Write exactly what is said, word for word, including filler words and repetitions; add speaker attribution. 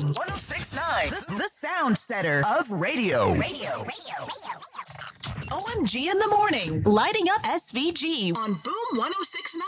Speaker 1: Boom ten sixty-nine, the, the sound setter of radio. Radio, radio, radio. O M G in the morning, lighting up S V G on Boom ten sixty-nine.